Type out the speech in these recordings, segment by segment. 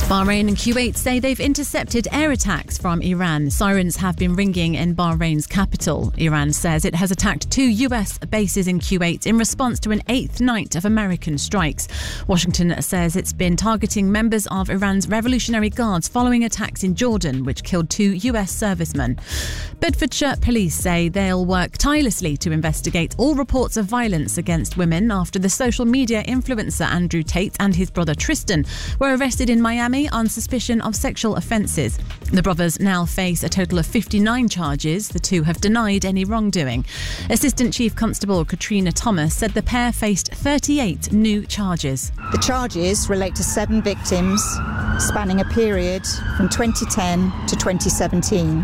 Bahrain and Kuwait say they've intercepted air attacks from Iran. Sirens have been ringing in Bahrain's capital. Iran says it has attacked 2 US bases in Kuwait in response to an 8th night of American strikes. Washington says it's been targeting members of Iran's Revolutionary Guards following attacks in Jordan, which killed 2 US servicemen. Bedfordshire police say they'll work tirelessly to investigate all reports of violence against women after the social media influencer Andrew Tate and his brother Tristan were arrested in Miami on suspicion of sexual offences. The brothers now face a total of 59 charges. The two have denied any wrongdoing. Assistant Chief Constable Katrina Thomas said the pair faced 38 new charges. The charges relate to 7 victims spanning a period from 2010 to 2017.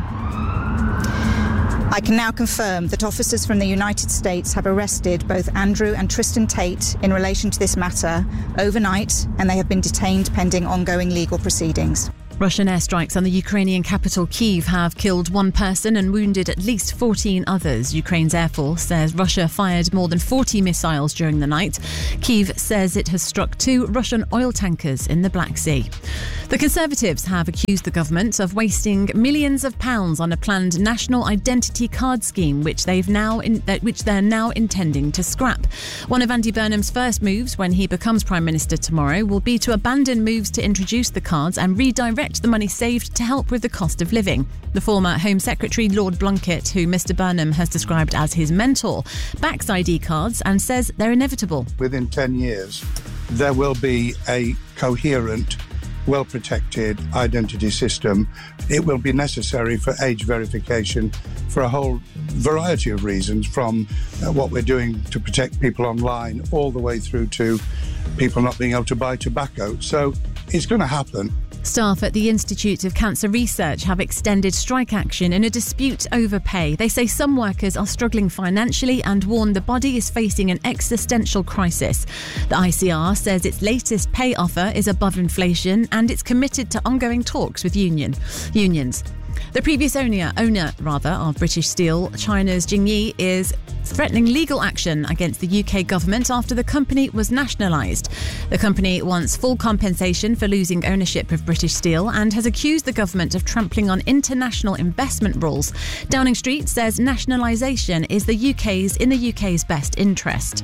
I can now confirm that officers from the United States have arrested both Andrew and Tristan Tate in relation to this matter overnight, and they have been detained pending ongoing legal proceedings. Russian airstrikes on the Ukrainian capital Kyiv have killed 1 person and wounded at least 14 others. Ukraine's Air Force says Russia fired more than 40 missiles during the night. Kyiv says it has struck 2 Russian oil tankers in the Black Sea. The Conservatives have accused the government of wasting millions of pounds on a planned national identity card scheme, which they're now intending to scrap. One of Andy Burnham's first moves when he becomes Prime Minister tomorrow will be to abandon moves to introduce the cards and redirect the money saved to help with the cost of living. The former Home Secretary Lord Blunkett, who Mr Burnham has described as his mentor, backs ID cards and says they're inevitable. Within 10 years, there will be a coherent, well-protected identity system. It will be necessary for age verification for a whole variety of reasons, from what we're doing to protect people online all the way through to people not being able to buy tobacco. So it's going to happen. Staff at the Institute of Cancer Research have extended strike action in a dispute over pay. They say some workers are struggling financially and warn the body is facing an existential crisis. The ICR says its latest pay offer is above inflation and it's committed to ongoing talks with unions. The previous owner of British Steel, China's Jingyi, is threatening legal action against the UK government after the company was nationalised. The company wants full compensation for losing ownership of British Steel and has accused the government of trampling on international investment rules. Downing Street says nationalisation is in the UK's best interest.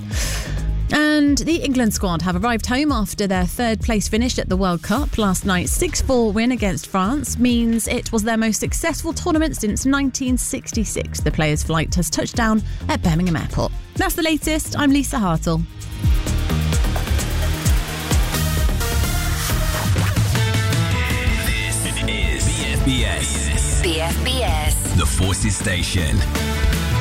And the England squad have arrived home after their 3rd place finish at the World Cup. Last night's 6-4 win against France means it was their most successful tournament since 1966. The players' flight has touched down at Birmingham Airport. That's the latest. I'm Lisa Hartle. This is BFBS. BFBS. The Forces Station.